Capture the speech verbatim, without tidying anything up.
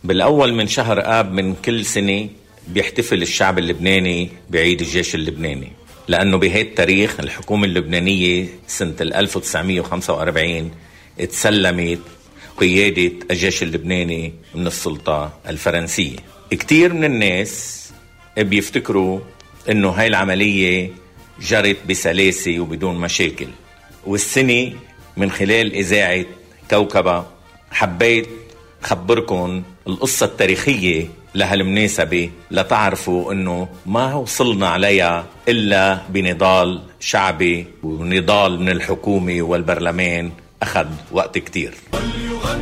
بالأول من شهر آب من كل سنة بيحتفل الشعب اللبناني بعيد الجيش اللبناني، لأنه بهذا التاريخ الحكومة اللبنانية سنة ألف وتسعمية وخمسة وأربعين اتسلمت قيادة الجيش اللبناني من السلطة الفرنسية. كتير من الناس بيفتكروا إنه هاي العملية جرت بسلاسة وبدون مشاكل، والسنة من خلال إذاعة كوكبة حبيت خبركن القصة التاريخية لهالمناسبة لتعرفوا أنه ما وصلنا عليها إلا بنضال شعبي ونضال من الحكومة والبرلمان أخذ وقت كتير.